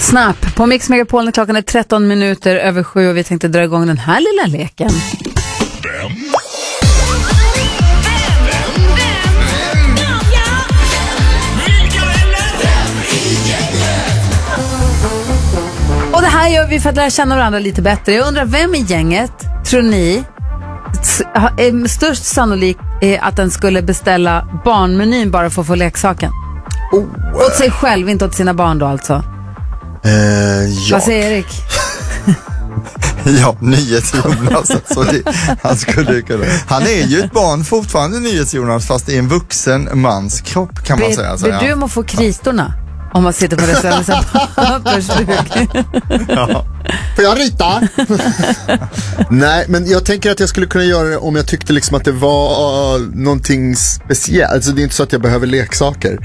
Snap. På Mix Megapol när klockan är 13 minuter över 7 och vi tänkte dra igång den här lilla leken. Och det här gör vi för att lära känna varandra lite bättre. Jag undrar, vem i gänget tror ni är störst sannolik att den skulle beställa barnmenyn bara för att få leksaken? Åt sig själv, inte åt sina barn då alltså. Vad säger Erik? Ja, NyhetsJonas. Han skulle kunna. Han är ju ett barn fortfarande, NyhetsJonas, fast i en vuxen mans kropp kan man säga. Ber du om att få kritorna? Om man sitter på restaurangen pappersbruk. Ja. Får jag rita? Nej, men jag tänker att jag skulle kunna göra det om jag tyckte liksom att det var någonting speciellt. Alltså det är inte så att jag behöver leksaker.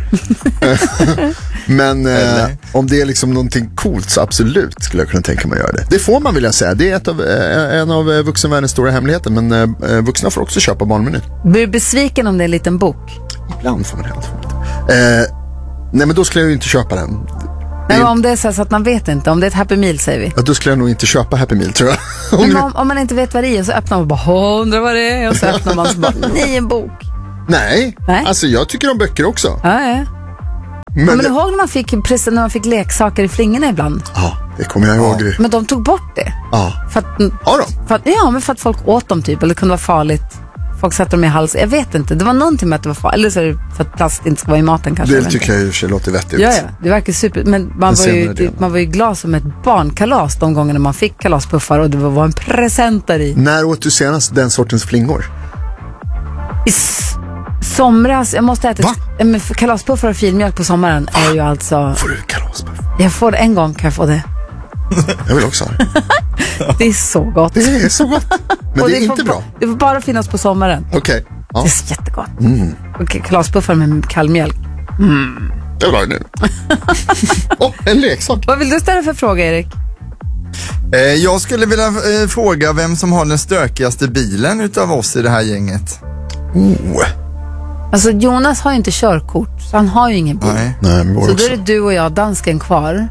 Men om det är liksom någonting coolt så absolut skulle jag kunna tänka mig att göra det. Det får man, vill jag säga. Det är en av vuxenvärldens stora hemligheter. Men vuxna får också köpa barnmeny. Blir du besviken om det är en liten bok? Ibland får man det. Nej, men då skulle jag ju inte köpa den. Nej, om det är så att man vet inte. Om det är ett Happy Meal, säger vi. Ja, då skulle jag nog inte köpa Happy Meal, tror jag. Om man inte vet vad det är så öppnar man bara, undrar vad det är. Och så öppnar man så bara, nej, en bok. Nej, alltså jag tycker om böcker också. Ja. Men du ihåg när man fick leksaker i flingorna ibland? Ja, det kommer jag ihåg. Ja. Men de tog bort det. Ja. Men för att folk åt dem typ, eller det kunde vara farligt. Folk satte dem i halsen. Jag vet inte. Det var någonting med att det var farligt. Eller så är det för att plast inte ska vara i maten kanske. Det tycker jag ju låter vettigt. Ja, det verkar super. Men man var ju glad som ett barnkalas de gångerna man fick kalaspuffar och det var en present där i. När åt du senast den sortens flingor? I somras. Jag måste äta kalaspuffar och filmjölk på sommaren är ju alltså... Får du kalaspuffar? Jag får det en gång, kan jag få det. Jag vill också ha det. Det är så gott. Det är så gott. Men det är inte bra. Det får bara finnas på sommaren. Okej. Ja. Det är jättegott. Och kalaspuffar med kall mjölk. Det var det nu. En leksak. Vad vill du ställa för fråga, Erik? Jag skulle vilja fråga vem som har den stökigaste bilen utav oss i det här gänget. Alltså Jonas har ju inte körkort, så han har ju ingen bil. Nej, så då är det du och jag, dansken, kvar.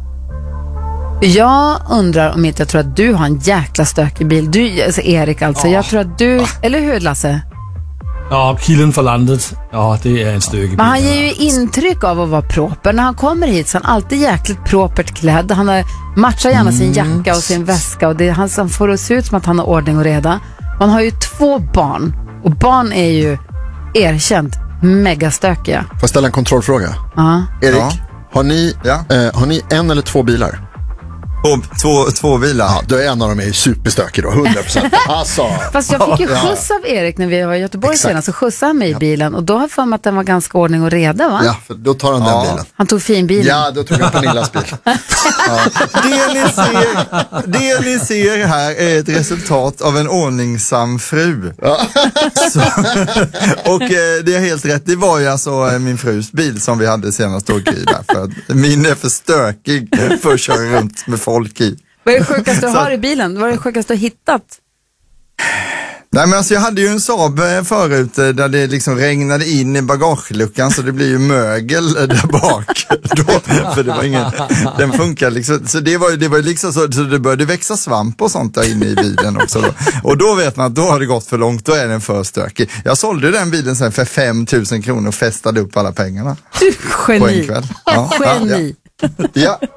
Jag undrar om inte jag tror att du har en jäkla stökig bil. Du, alltså Erik alltså. Jag tror att du, eller hur Lasse? Ja, killen för landet. Ja, det är en stökig bil. Men han ger ju intryck av att vara proper. När han kommer hit så är han alltid jäkligt propert klädd. Han matchar gärna sin jacka och sin väska. Och han får det se ut som att han har ordning och reda. Man har ju 2 barn. Och barn är ju erkänt megastökiga. Får jag ställa en kontrollfråga? Erik, har ni 1 eller 2 bilar? 2 bilar. Ja, då är en av dem superstökig då, 100%. Alltså. Fast jag fick ju skjuts av Erik när vi var i Göteborg senast, så skjutsade han mig i bilen. Och då har jag för mig att den var ganska ordning och reda, va? Ja, för då tar han den bilen. Han tog fin bilen. Ja, då tog han Pernillas bil. Det ni ser här är ett resultat av en ordningsam fru. Och det är helt rätt. Det var ju alltså min frus bil som vi hade senast åk i där. För att min är för stökig för att köra runt med folk i. Vad är det sjukaste du har i bilen? Vad är det sjukaste du har hittat? Nej, men alltså jag hade ju en Saab förut där det liksom regnade in i bagageluckan så det blir ju mögel där bak. För det var den funkar liksom, så det var ju liksom så det började växa svamp och sånt där inne i bilen också då. Och då vet man att då har det gått för långt, då är den för stökig. Jag sålde den bilen sen för 5 000 kronor och festade upp alla pengarna. Du, geni. På en kväll. Geni. Ja.